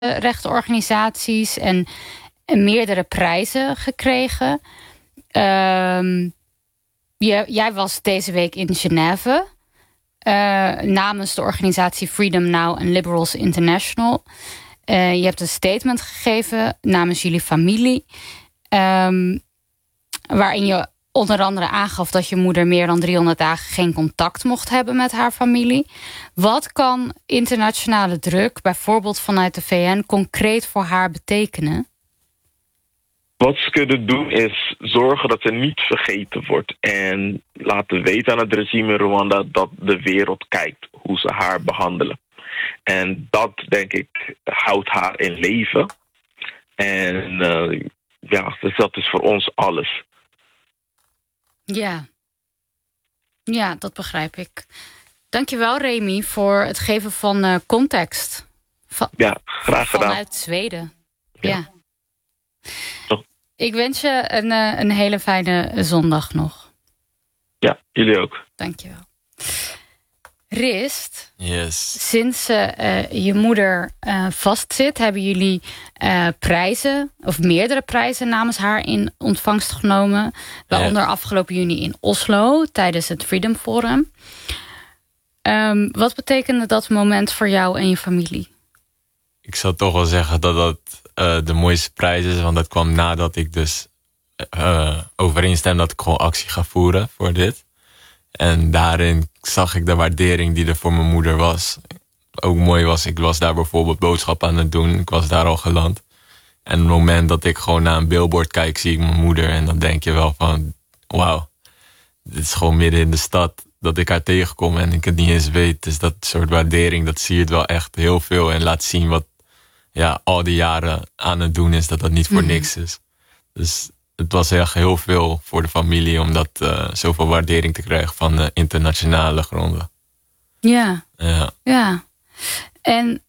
mensenrechtenorganisaties en meerdere prijzen gekregen. Jij was deze week in Genève namens de organisatie Freedom Now en Liberals International. Je hebt een statement gegeven namens jullie familie, waarin je onder andere aangaf dat je moeder meer dan 300 dagen geen contact mocht hebben met haar familie. Wat kan internationale druk, bijvoorbeeld vanuit de VN, concreet voor haar betekenen? Wat ze kunnen doen is zorgen dat ze niet vergeten wordt. En laten weten aan het regime in Rwanda dat de wereld kijkt hoe ze haar behandelen. En dat, denk ik, houdt haar in leven. En dus dat is voor ons alles. Ja, dat begrijp ik. Dankjewel, Remy, voor het geven van context. Graag gedaan. Vanuit Zweden. Ja. Toch? Ik wens je een hele fijne zondag nog. Ja, jullie ook. Dankjewel. Rist, yes. Sinds je moeder vastzit, hebben jullie prijzen, of meerdere prijzen namens haar in ontvangst genomen. Waaronder afgelopen juni in Oslo, tijdens het Freedom Forum. Wat betekende dat moment voor jou en je familie? Ik zou toch wel zeggen dat dat de mooiste prijs is. Want dat kwam nadat ik dus overeenstem dat ik gewoon actie ga voeren voor dit. En daarin zag ik de waardering die er voor mijn moeder was. Ook mooi was, ik was daar bijvoorbeeld boodschappen aan het doen. Ik was daar al geland. En het moment dat ik gewoon naar een billboard kijk, zie ik mijn moeder. En dan denk je wel van, wauw, dit is gewoon midden in de stad dat ik haar tegenkom en ik het niet eens weet. Dus dat soort waardering, dat zie je het wel echt heel veel. En laat zien wat al die jaren aan het doen is, dat dat niet voor niks is. Dus het was echt heel veel voor de familie om dat zoveel waardering te krijgen van de internationale gronden. Ja. En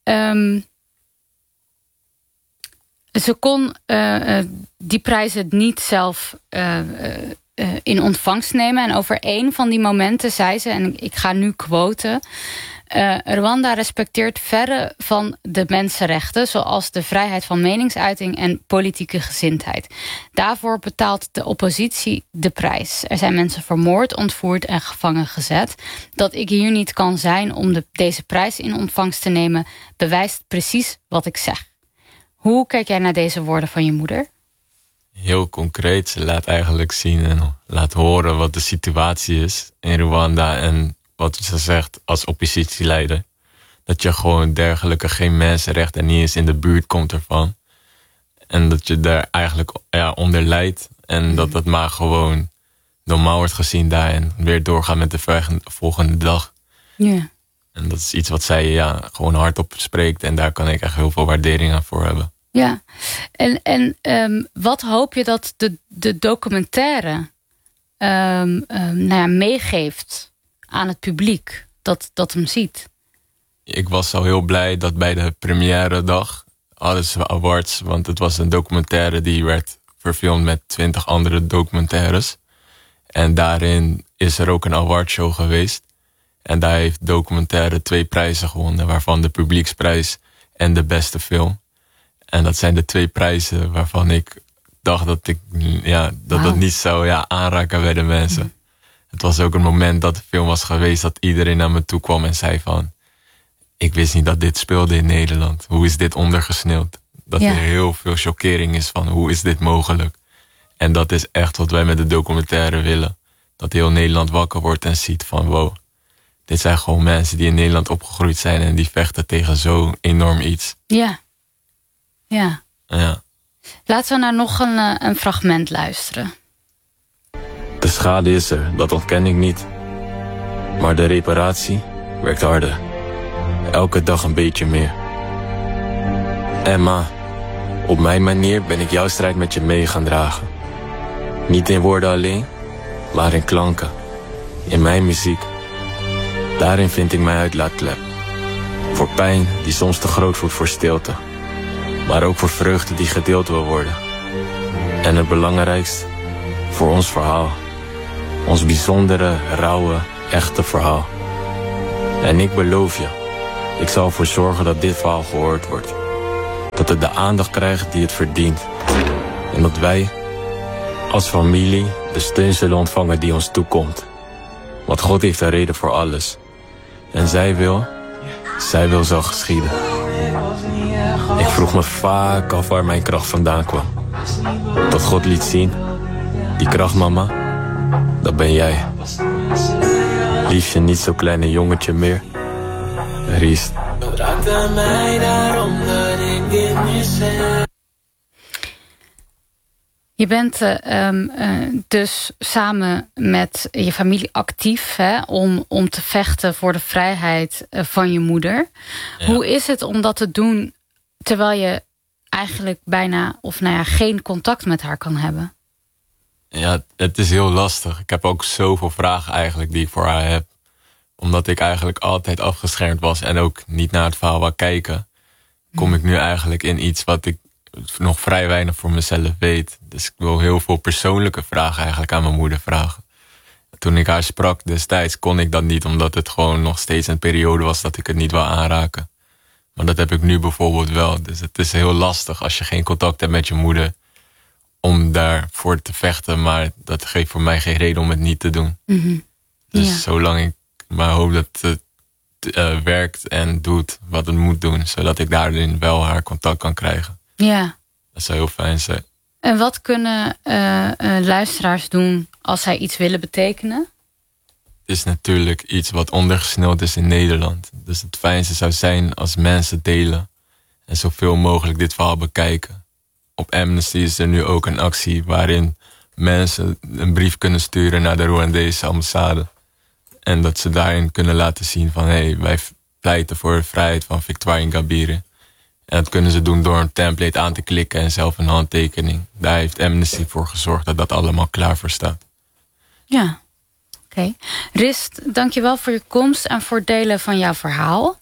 ze kon die prijzen niet zelf in ontvangst nemen. En over één van die momenten zei ze, en ik ga nu quoten: Rwanda respecteert verre van de mensenrechten, zoals de vrijheid van meningsuiting en politieke gezindheid. Daarvoor betaalt de oppositie de prijs. Er zijn mensen vermoord, ontvoerd en gevangen gezet. Dat ik hier niet kan zijn om deze prijs in ontvangst te nemen, bewijst precies wat ik zeg. Hoe kijk jij naar deze woorden van je moeder? Heel concreet. Ze laat eigenlijk zien en laat horen wat de situatie is in Rwanda en wat ze zegt als oppositieleider. Dat je gewoon dergelijke geen mensenrechten niet eens in de buurt komt ervan. En dat je daar eigenlijk onder lijdt. En dat dat maar gewoon normaal wordt gezien daar. En weer doorgaan met de volgende dag. Ja. En dat is iets wat zij gewoon hardop spreekt. En daar kan ik echt heel veel waardering aan voor hebben. Ja. En wat hoop je dat de documentaire meegeeft aan het publiek dat hem ziet? Ik was al heel blij dat bij de première dag hadden ze awards, want het was een documentaire die werd verfilmd met 20 andere documentaires. En daarin is er ook een awardshow geweest. En daar heeft documentaire 2 prijzen gewonnen, waarvan de publieksprijs en de beste film. En dat zijn de 2 prijzen waarvan ik dacht dat ik dat niet zou aanraken bij de mensen. Het was ook een moment dat de film was geweest dat iedereen naar me toe kwam en zei van, ik wist niet dat dit speelde in Nederland. Hoe is dit ondergesneeuwd? Dat er heel veel chockering is van, hoe is dit mogelijk? En dat is echt wat wij met de documentaire willen. Dat heel Nederland wakker wordt en ziet van, wow, dit zijn gewoon mensen die in Nederland opgegroeid zijn en die vechten tegen zo enorm iets. Ja. Laten we naar nog een fragment luisteren. De schade is er, dat ontken ik niet. Maar de reparatie werkt harder. Elke dag een beetje meer. Emma, op mijn manier ben ik jouw strijd met je mee gaan dragen. Niet in woorden alleen, maar in klanken. In mijn muziek. Daarin vind ik mijn uitlaatklep. Voor pijn die soms te groot wordt voor stilte. Maar ook voor vreugde die gedeeld wil worden. En het belangrijkst, voor ons verhaal. Ons bijzondere, rauwe, echte verhaal. En ik beloof je, ik zal ervoor zorgen dat dit verhaal gehoord wordt. Dat het de aandacht krijgt die het verdient. En dat wij, als familie, de steun zullen ontvangen die ons toekomt. Want God heeft een reden voor alles. En zij wil zal geschieden. Ik vroeg me vaak af waar mijn kracht vandaan kwam. Tot God liet zien, die kracht, mama, dat ben jij. Liefje, niet zo kleine jongetje meer. Ries. Het raakte mij daarom dat ik dit nu zeg. Je bent dus samen met je familie actief, hè, om te vechten voor de vrijheid van je moeder. Ja. Hoe is het om dat te doen terwijl je eigenlijk bijna geen contact met haar kan hebben? Ja, het is heel lastig. Ik heb ook zoveel vragen eigenlijk die ik voor haar heb. Omdat ik eigenlijk altijd afgeschermd was en ook niet naar het verhaal wou kijken, kom ik nu eigenlijk in iets wat ik nog vrij weinig voor mezelf weet. Dus ik wil heel veel persoonlijke vragen eigenlijk aan mijn moeder vragen. Toen ik haar sprak destijds kon ik dat niet, omdat het gewoon nog steeds een periode was dat ik het niet wou aanraken. Maar dat heb ik nu bijvoorbeeld wel. Dus het is heel lastig als je geen contact hebt met je moeder om daarvoor te vechten. Maar dat geeft voor mij geen reden om het niet te doen. Mm-hmm. Dus zolang ik maar hoop dat het werkt en doet wat het moet doen, zodat ik daarin wel haar contact kan krijgen. Ja. Dat zou heel fijn zijn. En wat kunnen luisteraars doen als zij iets willen betekenen? Het is natuurlijk iets wat ondergesneeuwd is in Nederland. Dus het fijnste zou zijn als mensen delen en zoveel mogelijk dit verhaal bekijken. Op Amnesty is er nu ook een actie waarin mensen een brief kunnen sturen naar de Rwandese ambassade. En dat ze daarin kunnen laten zien van hey, wij pleiten voor de vrijheid van Victoire Ingabire. En dat kunnen ze doen door een template aan te klikken en zelf een handtekening. Daar heeft Amnesty voor gezorgd dat dat allemaal klaar voor staat. Ja, oké. Rist, dankjewel voor je komst en voor het delen van jouw verhaal.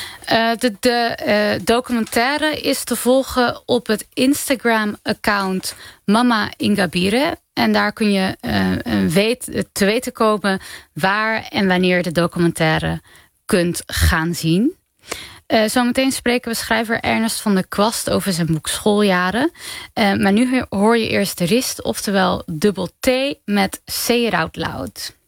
De documentaire is te volgen op het Instagram-account Mama Ingabire. En daar kun je te weten komen waar en wanneer je de documentaire kunt gaan zien. Zometeen spreken we schrijver Ernest van der Kwast over zijn boek Schooljaren. Maar nu hoor je eerst de Rist, oftewel Dubbel T met Say It Out Loud.